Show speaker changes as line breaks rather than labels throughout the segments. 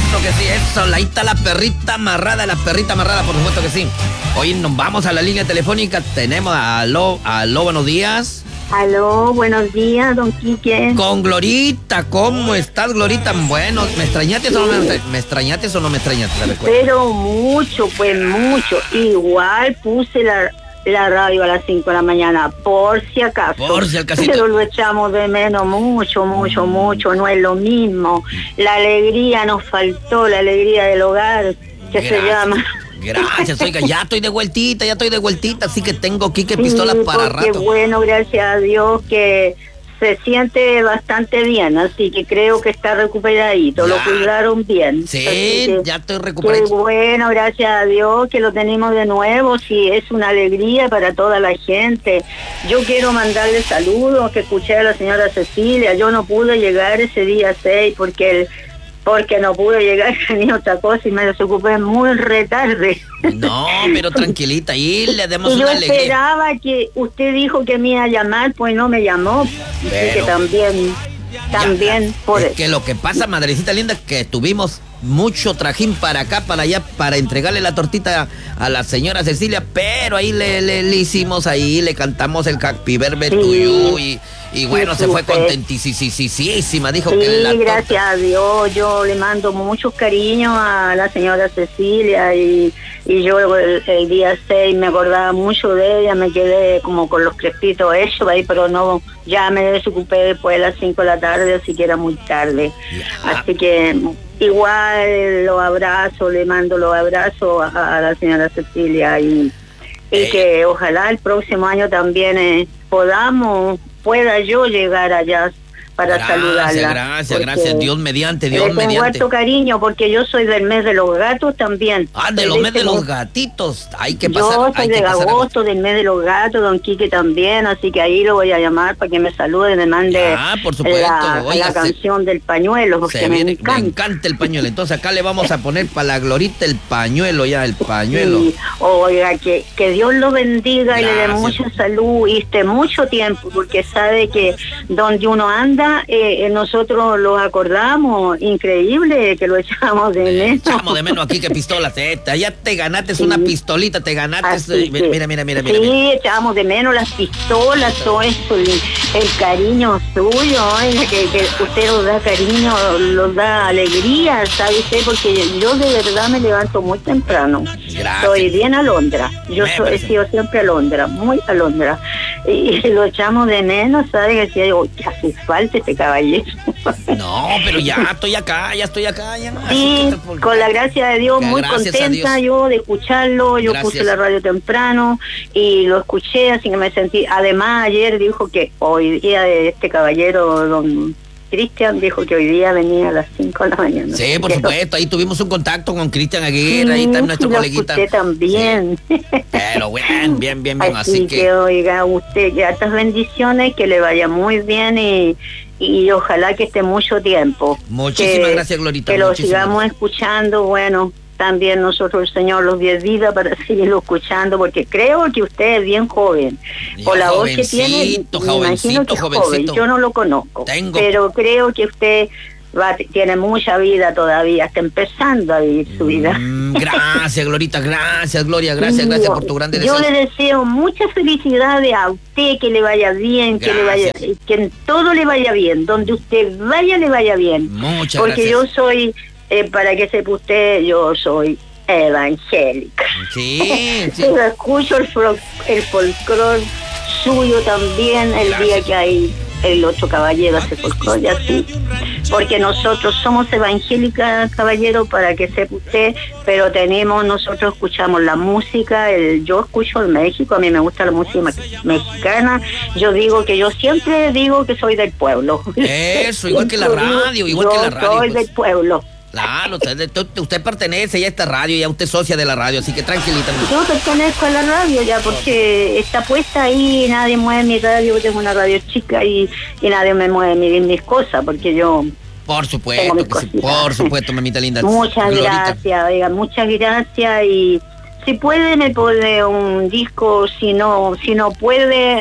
Eso que sí, eso. Ahí está la perrita amarrada, por supuesto que sí. Hoy nos vamos a la línea telefónica. Tenemos a Aló, buenos días.
Aló, buenos días, don Quique.
Con Glorita, ¿cómo estás, Glorita? Bueno, ¿me extrañaste o no me extrañaste?
Pero mucho, pues mucho. Igual puse la radio a las 5 de la mañana, por si acaso. Pero lo echamos de menos mucho. No es lo mismo. La alegría nos faltó, la alegría del hogar, que se llama.
Gracias, oiga, ya estoy de vueltita, así que tengo Quique pistolas para rato.
Qué bueno, gracias a Dios que se siente bastante bien, así que creo que está recuperadito, lo cuidaron bien.
Sí, ya estoy recuperado.
Qué bueno, gracias a Dios que lo tenemos de nuevo, sí, es una alegría para toda la gente. Yo quiero mandarle saludos, que escuché a la señora Cecilia, yo no pude llegar ese día 6 porque no pude llegar, tenía otra cosa y me desocupé muy retarde.
No, pero tranquilita, ahí le demos
una
alegría.
Yo esperaba que usted dijo que me iba a llamar, pues no me llamó, así que también por eso.
Que lo que pasa, madrecita linda, que tuvimos mucho trajín para acá, para allá, para entregarle la tortita a la señora Cecilia, pero ahí le hicimos ahí, le cantamos el Happy Birthday to you y bueno, se fue contentísima, dijo que
gracias a Dios, yo le mando muchos cariños a la señora Cecilia y yo el día 6 me acordaba mucho de ella, me quedé como con los crespitos hechos ahí, pero no, ya me desocupé después de las 5 de la tarde, así que era muy tarde. Así que igual le mando los abrazos a la señora Cecilia y que ojalá el próximo año también pueda yo llegar allá para saludarla.
Gracias, Dios mediante.
Tengo harto cariño porque yo soy del mes de los gatos también.
De los meses de los gatitos. Hay que pasar.
Yo soy de agosto, del mes de los gatos, don Quique también, así que ahí lo voy a llamar para que me salude, me mande
por supuesto.
la canción del pañuelo, porque me
encanta el pañuelo. Entonces acá le vamos a poner para la Glorita el pañuelo.
Sí. Oiga, que Dios lo bendiga. Gracias. Y le dé mucha salud y esté mucho tiempo, porque sabe que donde uno anda, nosotros los acordamos, increíble que lo echamos de menos.
Echamos de menos aquí que pistolas, ya te ganaste una pistolita, te ganaste, mira.
Sí, echamos de menos las pistolas, todo eso, el cariño suyo, que usted nos da cariño, nos da alegría, ¿sabe usted? Porque yo de verdad me levanto muy temprano.
Gracias.
Soy bien alondra, he sido siempre alondra, muy alondra, y lo echamos de menos, ¿sabe? Que digo, que hace falta este caballero.
No, pero ya estoy acá.
Sí, con la gracia de Dios, muy contenta yo de escucharlo. Yo puse la radio temprano y lo escuché, así que me sentí. Además, ayer dijo que hoy día este caballero, don Cristian, dijo que hoy día venía a las 5 de la mañana.
Sí, por supuesto, ahí tuvimos un contacto con Cristian Aguirre, ahí está nuestro coleguita.
Usted también.
Sí. Pero bien,
así que oiga, usted, que hartas bendiciones, que le vaya muy bien y ojalá que esté mucho tiempo.
Muchísimas gracias, Glorita.
Que lo sigamos escuchando, bueno, también nosotros, el Señor, los 10 vidas para seguirlo escuchando, porque creo que usted es bien joven. Por la voz que tiene, me imagino que es joven. Yo no lo conozco, pero creo que usted tiene mucha vida todavía, está empezando a vivir su vida.
Gracias, Glorita, gracias, Gloria, gracias por tu grande deseo.
Yo le deseo muchas felicidades a usted, que le vaya bien, que en todo le vaya bien, donde usted vaya le vaya bien.
Muchas
porque
gracias.
Yo soy, para que sepa usted, yo soy evangélica.
Sí.
Pero escucho el folclore suyo también, el día que hay el otro caballero hace folclore, así, porque nosotros somos evangélicas, caballero, para que sepa usted, pero nosotros escuchamos la música, yo escucho en México, a mí me gusta la música mexicana, yo siempre digo que soy del pueblo.
Eso, igual que la radio,
Yo soy del pueblo.
Claro, usted pertenece ya a esta radio, ya usted es socia de la radio, así que tranquilita.
Yo pertenezco a la radio ya, porque está puesta ahí, nadie mueve mi radio, yo tengo una radio chica y nadie me mueve mis cosas, porque yo...
Por supuesto, mamita linda.
Muchas gracias, oiga, muchas gracias, y si puede me pone un disco, si no puede...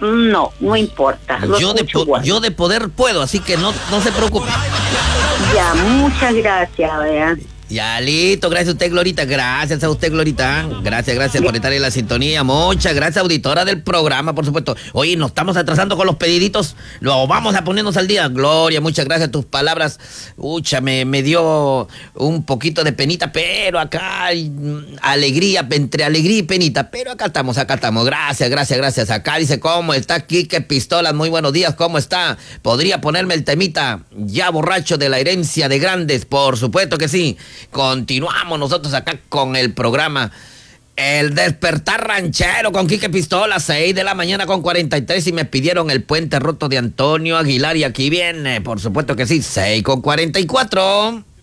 no importa.
Yo de poder puedo, así que no se preocupe.
Ya, muchas gracias, vean.
Ya, listo, gracias a usted, Glorita, gracias a usted, Glorita, gracias por estar en la sintonía, muchas gracias, auditora del programa, por supuesto. Oye, nos estamos atrasando con los pediditos, lo vamos a ponernos al día. Gloria, muchas gracias, tus palabras, me dio un poquito de penita, pero acá alegría, entre alegría y penita, pero acá estamos, gracias. Acá dice, ¿cómo está Quique Pistolas? Muy buenos días, ¿cómo está? ¿Podría ponerme el temita ya borracho de la herencia de grandes? Por supuesto que sí. Continuamos nosotros acá con el programa El Despertar Ranchero con Quique Pistola, 6 de la mañana con 43, y me pidieron el Puente Roto de Antonio Aguilar, y aquí viene, por supuesto que sí, 6 con 44.